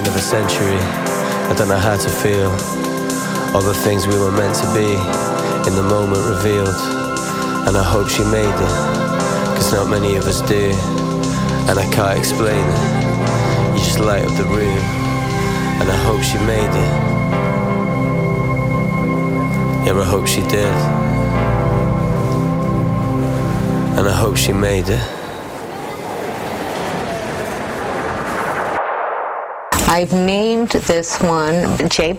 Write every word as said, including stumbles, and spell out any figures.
vision of a century. I don't know how to feel. All the things we were meant to be in the moment revealed. And I hope she made it, cause not many of us do. And I can't explain it. You just light up the room. And I hope she made it. Yeah, I hope she did. And I hope she made it. I've named this one J